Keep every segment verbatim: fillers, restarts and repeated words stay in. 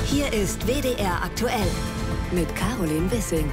Hier ist W D R aktuell mit Caroline Wissing.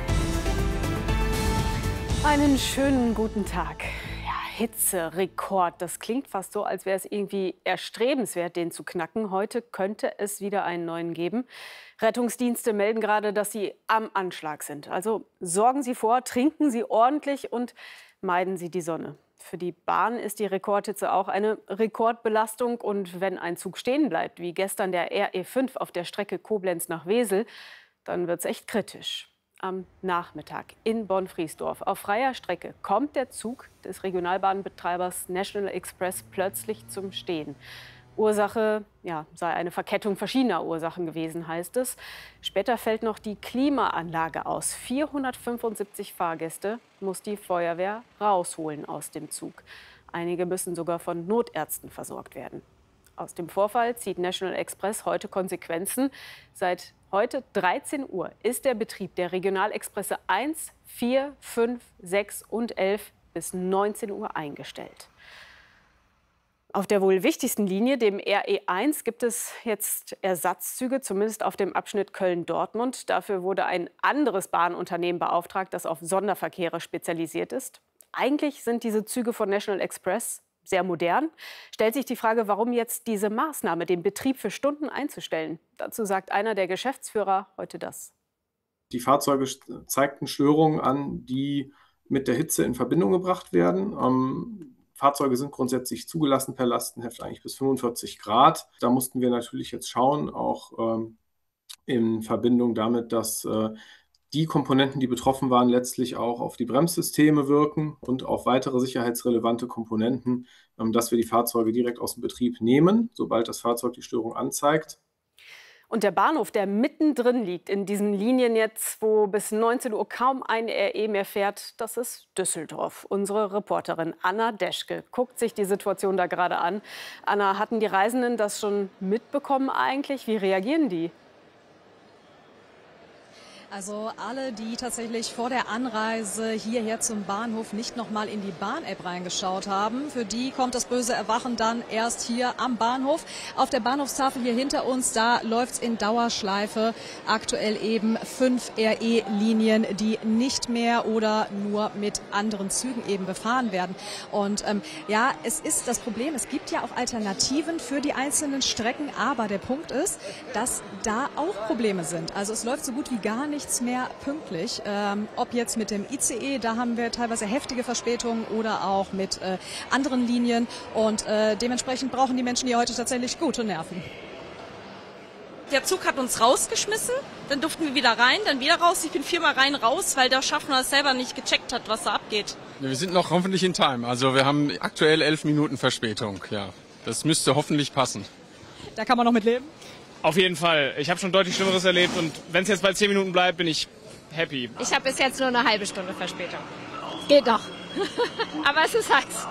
Einen schönen guten Tag. Ja, Hitzerekord. Das klingt fast so, als wäre es irgendwie erstrebenswert, den zu knacken. Heute könnte es wieder einen neuen geben. Rettungsdienste melden gerade, dass sie am Anschlag sind. Also sorgen Sie vor, trinken Sie ordentlich und meiden Sie die Sonne. Für die Bahn ist die Rekordhitze auch eine Rekordbelastung. Und wenn ein Zug stehen bleibt, wie gestern der R E fünf auf der Strecke Koblenz nach Wesel, dann wird es echt kritisch. Am Nachmittag in Bonn-Friesdorf auf freier Strecke kommt der Zug des Regionalbahnbetreibers National Express plötzlich zum Stehen. Ursache ja, sei eine Verkettung verschiedener Ursachen gewesen, heißt es. Später fällt noch die Klimaanlage aus. vierhundertfünfundsiebzig Fahrgäste muss die Feuerwehr rausholen aus dem Zug. Einige müssen sogar von Notärzten versorgt werden. Aus dem Vorfall zieht National Express heute Konsequenzen. Seit heute dreizehn Uhr ist der Betrieb der Regionalexpresse eins, vier, fünf, sechs und elf bis neunzehn Uhr eingestellt. Auf der wohl wichtigsten Linie, dem R E eins, gibt es jetzt Ersatzzüge, zumindest auf dem Abschnitt Köln-Dortmund. Dafür wurde ein anderes Bahnunternehmen beauftragt, das auf Sonderverkehre spezialisiert ist. Eigentlich sind diese Züge von National Express sehr modern. Stellt sich die Frage, warum jetzt diese Maßnahme, den Betrieb für Stunden einzustellen? Dazu sagt einer der Geschäftsführer heute das. Die Fahrzeuge zeigten Störungen an, die mit der Hitze in Verbindung gebracht werden. Ähm, Fahrzeuge sind grundsätzlich zugelassen per Lastenheft eigentlich bis fünfundvierzig Grad. Da mussten wir natürlich jetzt schauen, auch ähm, in Verbindung damit, dass äh, die Komponenten, die betroffen waren, letztlich auch auf die Bremssysteme wirken und auf weitere sicherheitsrelevante Komponenten, ähm, dass wir die Fahrzeuge direkt aus dem Betrieb nehmen, sobald das Fahrzeug die Störung anzeigt. Und der Bahnhof, der mittendrin liegt in diesen Linien jetzt, wo bis neunzehn Uhr kaum ein R E mehr fährt, das ist Düsseldorf. Unsere Reporterin Anna Deschke guckt sich die Situation da gerade an. Anna, hatten die Reisenden das schon mitbekommen eigentlich? Wie reagieren die? Also alle, die tatsächlich vor der Anreise hierher zum Bahnhof nicht noch mal in die Bahn-App reingeschaut haben, für die kommt das böse Erwachen dann erst hier am Bahnhof. Auf der Bahnhofstafel hier hinter uns, da läuft's in Dauerschleife. Aktuell eben fünf R E-Linien, die nicht mehr oder nur mit anderen Zügen eben befahren werden. Und ähm, ja, es ist das Problem, es gibt ja auch Alternativen für die einzelnen Strecken, aber der Punkt ist, dass da auch Probleme sind. Also es läuft so gut wie gar nicht nichts mehr pünktlich. Ähm, ob jetzt mit dem I C E, da haben wir teilweise heftige Verspätungen oder auch mit äh, anderen Linien. Und äh, dementsprechend brauchen die Menschen hier heute tatsächlich gute Nerven. Der Zug hat uns rausgeschmissen, dann durften wir wieder rein, dann wieder raus. Ich bin viermal rein, raus, weil der Schaffner es selber nicht gecheckt hat, was da abgeht. Wir sind noch hoffentlich in Time. Also wir haben aktuell elf Minuten Verspätung. Ja, das müsste hoffentlich passen. Da kann man noch mit leben? Auf jeden Fall. Ich habe schon deutlich Schlimmeres erlebt und wenn es jetzt bei zehn Minuten bleibt, bin ich happy. Ich habe bis jetzt nur eine halbe Stunde Verspätung. Geht doch. Aber es ist heiß.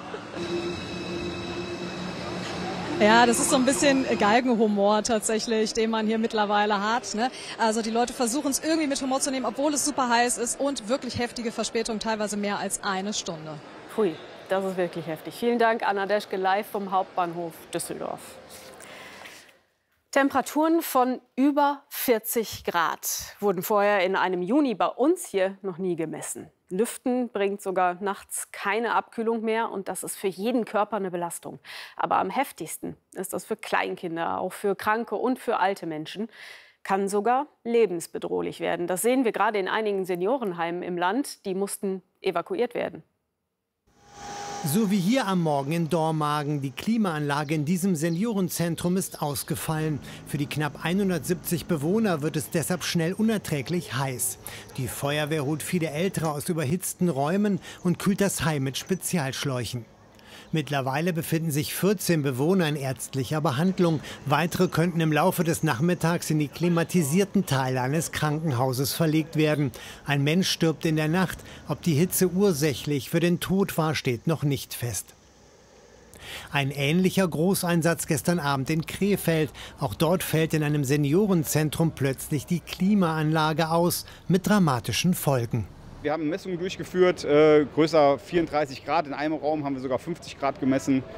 Ja, das ist so ein bisschen Galgenhumor tatsächlich, den man hier mittlerweile hat. Ne? Also die Leute versuchen es irgendwie mit Humor zu nehmen, obwohl es super heiß ist und wirklich heftige Verspätung, teilweise mehr als eine Stunde. Pui, das ist wirklich heftig. Vielen Dank, Anna Deschke, live vom Hauptbahnhof Düsseldorf. Temperaturen von über vierzig Grad wurden vorher in einem Juni bei uns hier noch nie gemessen. Lüften bringt sogar nachts keine Abkühlung mehr und das ist für jeden Körper eine Belastung. Aber am heftigsten ist das für Kleinkinder, auch für Kranke und für alte Menschen. Kann sogar lebensbedrohlich werden. Das sehen wir gerade in einigen Seniorenheimen im Land. Die mussten evakuiert werden. So wie hier am Morgen in Dormagen. Die Klimaanlage in diesem Seniorenzentrum ist ausgefallen. Für die knapp hundertsiebzig Bewohner wird es deshalb schnell unerträglich heiß. Die Feuerwehr holt viele Ältere aus überhitzten Räumen und kühlt das Heim mit Spezialschläuchen. Mittlerweile befinden sich vierzehn Bewohner in ärztlicher Behandlung. Weitere könnten im Laufe des Nachmittags in die klimatisierten Teile eines Krankenhauses verlegt werden. Ein Mensch stirbt in der Nacht. Ob die Hitze ursächlich für den Tod war, steht noch nicht fest. Ein ähnlicher Großeinsatz gestern Abend in Krefeld. Auch dort fällt in einem Seniorenzentrum plötzlich die Klimaanlage aus, mit dramatischen Folgen. Wir haben Messungen durchgeführt, äh, größer vierunddreißig Grad. In einem Raum haben wir sogar fünfzig Grad gemessen.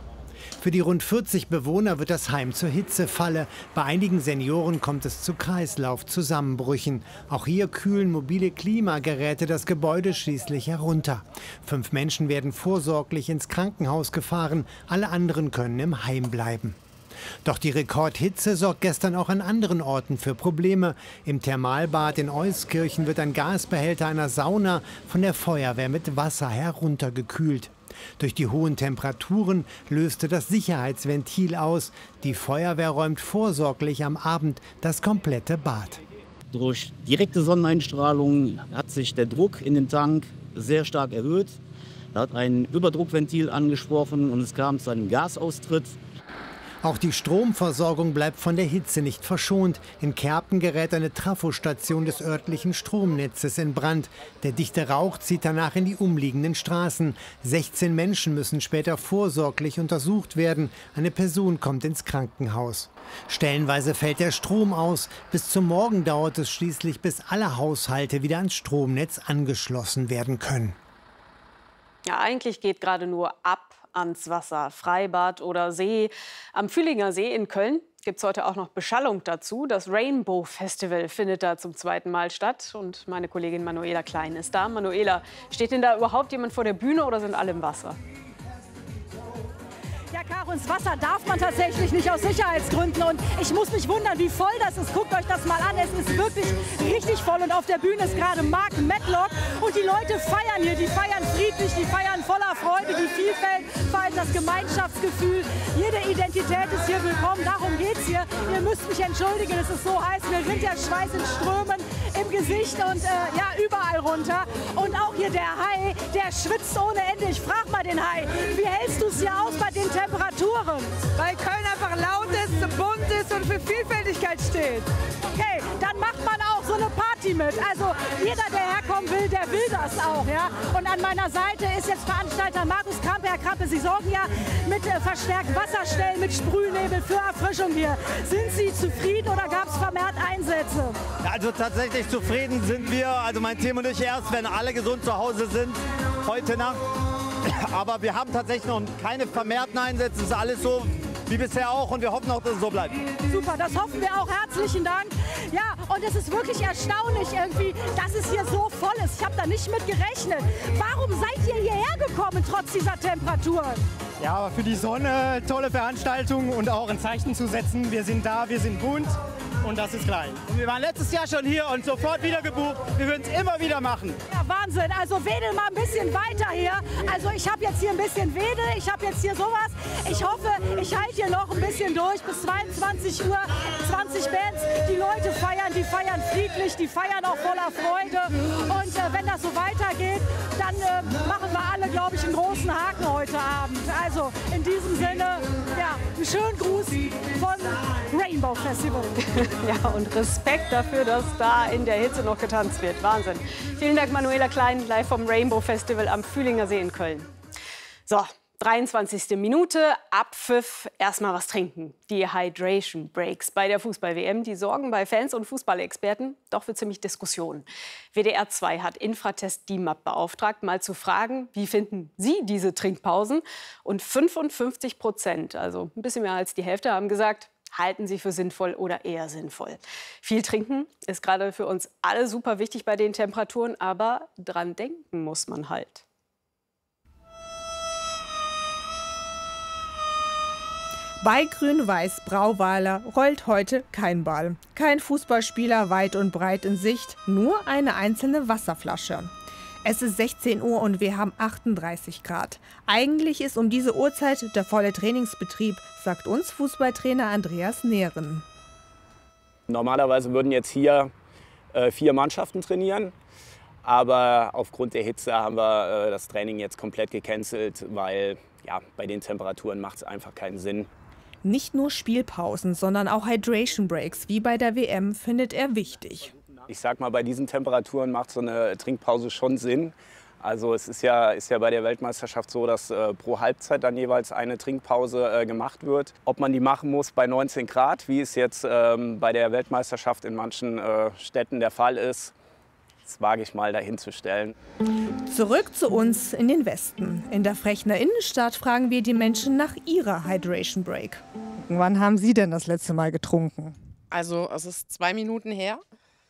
Für die rund vierzig Bewohner wird das Heim zur Hitzefalle. Bei einigen Senioren kommt es zu Kreislaufzusammenbrüchen. Auch hier kühlen mobile Klimageräte das Gebäude schließlich herunter. Fünf Menschen werden vorsorglich ins Krankenhaus gefahren. Alle anderen können im Heim bleiben. Doch die Rekordhitze sorgt gestern auch an anderen Orten für Probleme. Im Thermalbad in Euskirchen wird ein Gasbehälter einer Sauna von der Feuerwehr mit Wasser heruntergekühlt. Durch die hohen Temperaturen löste das Sicherheitsventil aus. Die Feuerwehr räumt vorsorglich am Abend das komplette Bad. Durch direkte Sonneneinstrahlung hat sich der Druck in dem Tank sehr stark erhöht. Da hat ein Überdruckventil angesprochen und es kam zu einem Gasaustritt. Auch die Stromversorgung bleibt von der Hitze nicht verschont. In Kerpen gerät eine Trafostation des örtlichen Stromnetzes in Brand. Der dichte Rauch zieht danach in die umliegenden Straßen. sechzehn Menschen müssen später vorsorglich untersucht werden. Eine Person kommt ins Krankenhaus. Stellenweise fällt der Strom aus. Bis zum Morgen dauert es schließlich, bis alle Haushalte wieder ans Stromnetz angeschlossen werden können. Ja, eigentlich geht gerade nur ab ans Wasser, Freibad oder See. Am Fühlinger See in Köln gibt es heute auch noch Beschallung dazu. Das Rainbow Festival findet da zum zweiten Mal statt. Und meine Kollegin Manuela Klein ist da. Manuela, steht denn da überhaupt jemand vor der Bühne oder sind alle im Wasser? Ja, Caro, ins Wasser darf man tatsächlich nicht aus Sicherheitsgründen. Und ich muss mich wundern, wie voll das ist. Guckt euch das mal an. Es ist wirklich richtig voll. Und auf der Bühne ist gerade Mark Medlock. Und die Leute feiern hier. Die feiern friedlich, die feiern voller Freude. Die Vielfalt, vor allem das Gemeinschaftsgefühl. Jede Identität ist hier willkommen. Darum geht es hier. Ihr müsst mich entschuldigen, es ist so heiß. Mir rinnt der Schweiß in Strömen im Gesicht und äh, ja, überall runter. Und auch hier der Hai, der schwitzt ohne Ende. Ich frage mal den Hai, wie hältst du es hier aus bei den Temperaturen? Weil Köln einfach laut ist, bunt ist und für Vielfältigkeit steht. Okay, dann macht man auch so eine Party mit. Also jeder, der herkommen will, der will das auch. Ja? Und an meiner Seite ist jetzt Veranstalter Markus Krampe. Herr Krampe, Sie sorgen ja mit äh, verstärkt Wasserstellen, mit Sprühnebel für Erfrischung hier. Sind Sie zufrieden oder gab es vermehrt Einsätze? Also tatsächlich zufrieden sind wir, also mein Team und ich erst, wenn alle gesund zu Hause sind, heute Nacht. Aber wir haben tatsächlich noch keine vermehrten Einsätze, es ist alles so wie bisher auch und wir hoffen auch, dass es so bleibt. Super, das hoffen wir auch. Herzlichen Dank. Ja, und es ist wirklich erstaunlich irgendwie, dass es hier so voll ist. Ich habe da nicht mit gerechnet. Warum seid ihr hierher gekommen, trotz dieser Temperaturen? Ja, aber für die Sonne, tolle Veranstaltung und auch ein Zeichen zu setzen. Wir sind da, wir sind bunt und das ist klein. Wir waren letztes Jahr schon hier und sofort wieder gebucht. Wir würden es immer wieder machen. Ja, Wahnsinn. Also wedel mal ein bisschen weiter hier. Also ich habe jetzt hier ein bisschen Wedel, ich habe jetzt hier sowas. Ich hoffe, ich halte hier noch ein bisschen durch bis zweiundzwanzig Uhr. zwanzig Bands, die Leute feiern, die feiern friedlich, die feiern auch voller Freude. Und äh, wenn das so weitergeht, dann äh, machen wir alle, glaube ich, einen großen Haken heute Abend. Also in diesem Sinne, ja, einen schönen Gruß von Rainbow Festival. Ja, und Respekt dafür, dass da in der Hitze noch getanzt wird. Wahnsinn. Vielen Dank, Manuela Klein, live vom Rainbow Festival am Fühlinger See in Köln. So, dreiundzwanzigste Minute, Abpfiff, erstmal was trinken. Die Hydration Breaks bei der Fußball-W M, die sorgen bei Fans und Fußballexperten doch für ziemlich Diskussionen. W D R zwei hat Infratest D I M A P beauftragt, mal zu fragen, wie finden Sie diese Trinkpausen? Und fünfundfünfzig Prozent, also ein bisschen mehr als die Hälfte, haben gesagt, halten Sie für sinnvoll oder eher sinnvoll. Viel trinken ist gerade für uns alle super wichtig bei den Temperaturen, aber dran denken muss man halt. Bei Grün-Weiß Brauweiler rollt heute kein Ball. Kein Fußballspieler weit und breit in Sicht, nur eine einzelne Wasserflasche. Es ist sechzehn Uhr und wir haben achtunddreißig Grad. Eigentlich ist um diese Uhrzeit der volle Trainingsbetrieb, sagt uns Fußballtrainer Andreas Nehren. Normalerweise würden jetzt hier äh, vier Mannschaften trainieren. Aber aufgrund der Hitze haben wir äh, das Training jetzt komplett gecancelt, weil ja, bei den Temperaturen macht es einfach keinen Sinn. Nicht nur Spielpausen, sondern auch Hydration Breaks, wie bei der W M, findet er wichtig. Ich sag mal, bei diesen Temperaturen macht so eine Trinkpause schon Sinn. Also es ist ja, ist ja bei der Weltmeisterschaft so, dass äh, pro Halbzeit dann jeweils eine Trinkpause äh, gemacht wird. Ob man die machen muss bei neunzehn Grad, wie es jetzt ähm, bei der Weltmeisterschaft in manchen äh, Städten der Fall ist, Das wage ich mal dahin zu stellen. Zurück zu uns in den Westen. In der Frechner Innenstadt fragen wir die Menschen nach ihrer Hydration Break. Wann haben Sie denn das letzte Mal getrunken? Also es ist zwei Minuten her.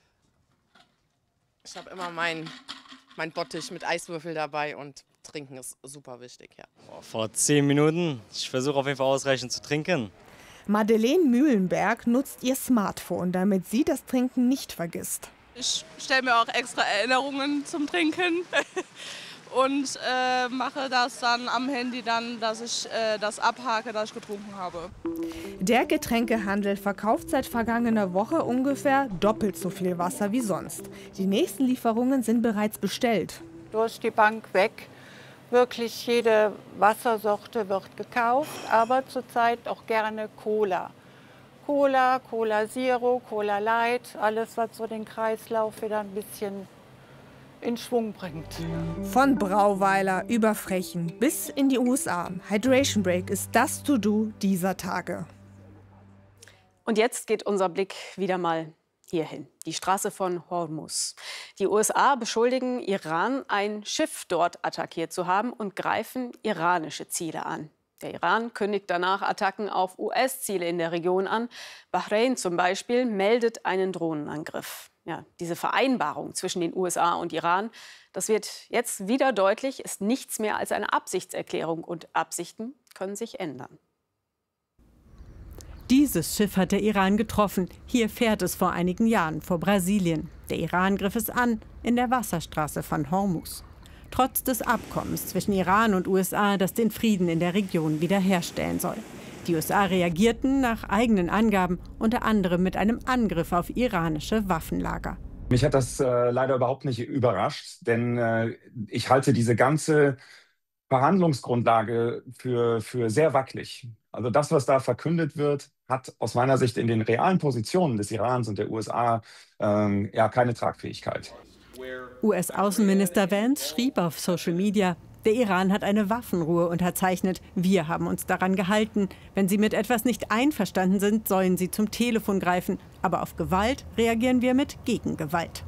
Ich habe immer meinen mein Bottich mit Eiswürfel dabei und trinken ist super wichtig. Ja. Vor zehn Minuten. Ich versuche auf jeden Fall ausreichend zu trinken. Madeleine Mühlenberg nutzt ihr Smartphone, damit sie das Trinken nicht vergisst. Ich stelle mir auch extra Erinnerungen zum Trinken und äh, mache das dann am Handy, dann, dass ich äh, das abhake, dass ich getrunken habe. Der Getränkehandel verkauft seit vergangener Woche ungefähr doppelt so viel Wasser wie sonst. Die nächsten Lieferungen sind bereits bestellt. Durch die Bank weg. Wirklich jede Wassersorte wird gekauft, aber zurzeit auch gerne Cola. Cola, Cola Zero, Cola Light, alles, was so den Kreislauf wieder ein bisschen in Schwung bringt. Von Brauweiler über Frechen bis in die U S A. Hydration Break ist das To-Do dieser Tage. Und jetzt geht unser Blick wieder mal hierhin, die Straße von Hormuz. Die U S A beschuldigen Iran, ein Schiff dort attackiert zu haben und greifen iranische Ziele an. Der Iran kündigt danach Attacken auf U S-Ziele in der Region an. Bahrain zum Beispiel meldet einen Drohnenangriff. Ja, diese Vereinbarung zwischen den U S A und Iran, das wird jetzt wieder deutlich, ist nichts mehr als eine Absichtserklärung. Und Absichten können sich ändern. Dieses Schiff hat der Iran getroffen. Hier fährt es vor einigen Jahren vor Brasilien. Der Iran griff es an in der Wasserstraße von Hormuz. Trotz des Abkommens zwischen Iran und U S A, das den Frieden in der Region wiederherstellen soll. Die U S A reagierten nach eigenen Angaben unter anderem mit einem Angriff auf iranische Waffenlager. Mich hat das äh, leider überhaupt nicht überrascht, denn äh, ich halte diese ganze Verhandlungsgrundlage für, für sehr wackelig. Also das, was da verkündet wird, hat aus meiner Sicht in den realen Positionen des Irans und der U S A ähm, ja, keine Tragfähigkeit. U S-Außenminister Vance schrieb auf Social Media, der Iran hat eine Waffenruhe unterzeichnet. Wir haben uns daran gehalten. Wenn sie mit etwas nicht einverstanden sind, sollen sie zum Telefon greifen. Aber auf Gewalt reagieren wir mit Gegengewalt.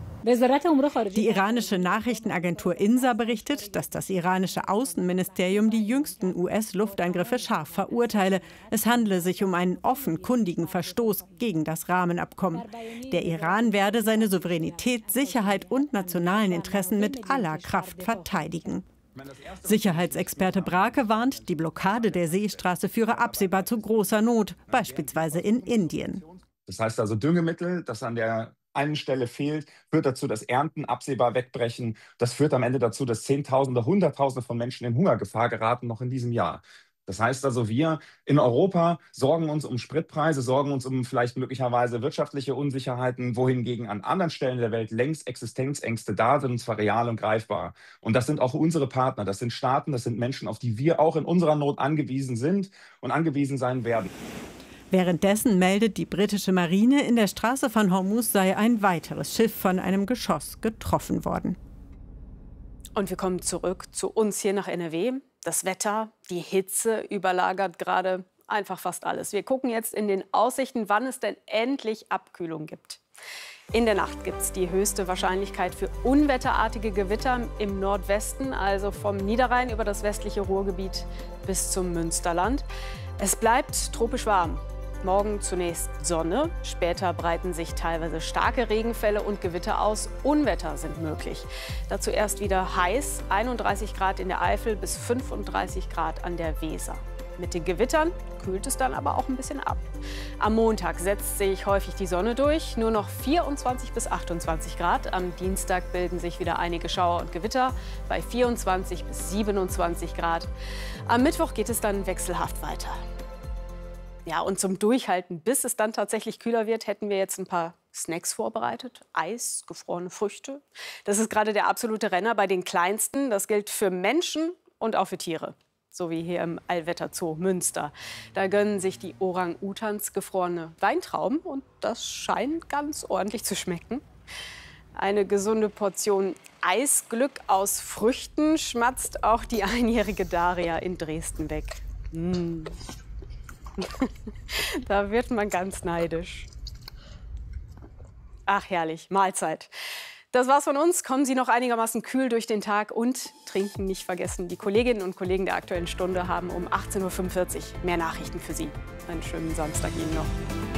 Die iranische Nachrichtenagentur INSA berichtet, dass das iranische Außenministerium die jüngsten U S-Luftangriffe scharf verurteile. Es handle sich um einen offenkundigen Verstoß gegen das Rahmenabkommen. Der Iran werde seine Souveränität, Sicherheit und nationalen Interessen mit aller Kraft verteidigen. Sicherheitsexperte Brake warnt, die Blockade der Seestraße führe absehbar zu großer Not, beispielsweise in Indien. Das heißt also Düngemittel, das an der einen Stelle fehlt, führt dazu, dass Ernten absehbar wegbrechen. Das führt am Ende dazu, dass Zehntausende, Hunderttausende von Menschen in Hungergefahr geraten, noch in diesem Jahr. Das heißt also, wir in Europa sorgen uns um Spritpreise, sorgen uns um vielleicht möglicherweise wirtschaftliche Unsicherheiten, wohingegen an anderen Stellen der Welt längst Existenzängste da sind, und zwar real und greifbar. Und das sind auch unsere Partner, das sind Staaten, das sind Menschen, auf die wir auch in unserer Not angewiesen sind und angewiesen sein werden. Währenddessen meldet die britische Marine, in der Straße von Hormuz sei ein weiteres Schiff von einem Geschoss getroffen worden. Und wir kommen zurück zu uns hier nach N R W. Das Wetter, die Hitze überlagert gerade einfach fast alles. Wir gucken jetzt in den Aussichten, wann es denn endlich Abkühlung gibt. In der Nacht gibt es die höchste Wahrscheinlichkeit für unwetterartige Gewitter im Nordwesten, also vom Niederrhein über das westliche Ruhrgebiet bis zum Münsterland. Es bleibt tropisch warm. Morgen zunächst Sonne, später breiten sich teilweise starke Regenfälle und Gewitter aus. Unwetter sind möglich. Dazu erst wieder heiß, einunddreißig Grad in der Eifel bis fünfunddreißig Grad an der Weser. Mit den Gewittern kühlt es dann aber auch ein bisschen ab. Am Montag setzt sich häufig die Sonne durch, nur noch vierundzwanzig bis achtundzwanzig Grad. Am Dienstag bilden sich wieder einige Schauer und Gewitter bei vierundzwanzig bis siebenundzwanzig Grad. Am Mittwoch geht es dann wechselhaft weiter. Ja, und zum Durchhalten, bis es dann tatsächlich kühler wird, hätten wir jetzt ein paar Snacks vorbereitet. Eis, gefrorene Früchte. Das ist gerade der absolute Renner bei den Kleinsten. Das gilt für Menschen und auch für Tiere. So wie hier im Allwetterzoo Münster. Da gönnen sich die Orang-Utans gefrorene Weintrauben und das scheint ganz ordentlich zu schmecken. Eine gesunde Portion Eisglück aus Früchten schmatzt auch die einjährige Daria in Dresden weg. Mm. Da wird man ganz neidisch. Ach herrlich, Mahlzeit. Das war's von uns. Kommen Sie noch einigermaßen kühl durch den Tag und trinken nicht vergessen. Die Kolleginnen und Kollegen der Aktuellen Stunde haben um achtzehn Uhr fünfundvierzig mehr Nachrichten für Sie. Einen schönen Samstag Ihnen noch.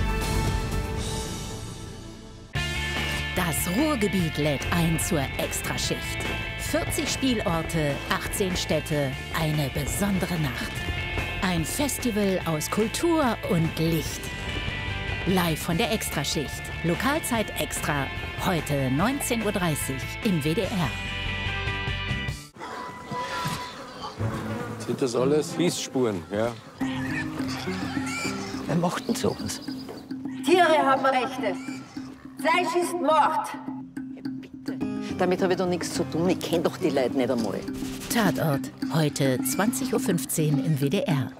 Das Ruhrgebiet lädt ein zur Extraschicht. vierzig Spielorte, achtzehn Städte, eine besondere Nacht. Ein Festival aus Kultur und Licht. Live von der Extraschicht. Lokalzeit extra. Heute neunzehn Uhr dreißig im W D R. Sind das alles Bissspuren, ja? Wer macht denn sowas? Tiere haben Rechte. Fleisch ist Mord. Damit habe ich doch nichts zu tun. Ich kenne doch die Leute nicht einmal. Tatort. Heute zwanzig Uhr fünfzehn im W D R.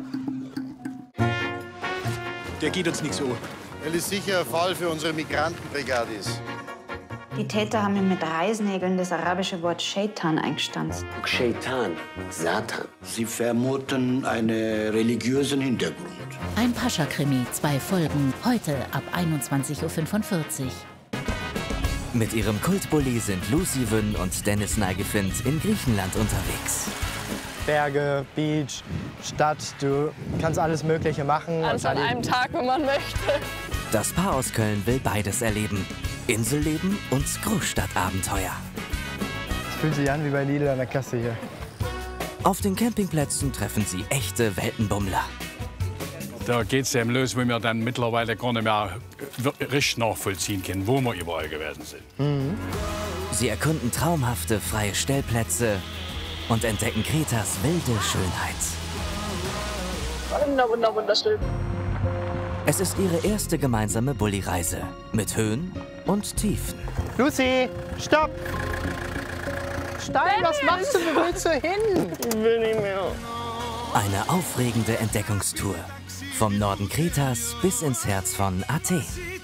Der geht uns nichts an. Er ist sicher ein Fall für unsere Migrantenbrigade ist. Die Täter haben ihm mit Reißnägeln das arabische Wort Shaitan eingestanzt. Shaitan, Satan. Sie vermuten einen religiösen Hintergrund. Ein Pascha-Krimi, zwei Folgen. Heute ab einundzwanzig Uhr fünfundvierzig. Mit ihrem Kultbully sind Lucy Wynn und Dennis Neigefind in Griechenland unterwegs. Berge, Beach, Stadt, du kannst alles Mögliche machen. Alles an einem Tag, wenn man möchte. Das Paar aus Köln will beides erleben. Inselleben und Großstadtabenteuer. Es fühlt sich an wie bei Lidl an der Kasse hier. Auf den Campingplätzen treffen sie echte Weltenbummler. Da geht es eben los, wo wir dann mittlerweile gar nicht mehr richtig nachvollziehen können, wo wir überall gewesen sind. Mhm. Sie erkunden traumhafte freie Stellplätze und entdecken Kretas wilde Schönheit. Wunder, wunder, wunderschön. Es ist ihre erste gemeinsame Bulli-Reise mit Höhen und Tiefen. Lucy, stopp! Stein, was machst du? Wo willst du hin? Ich will nicht mehr. Eine aufregende Entdeckungstour. Vom Norden Kretas bis ins Herz von Athen.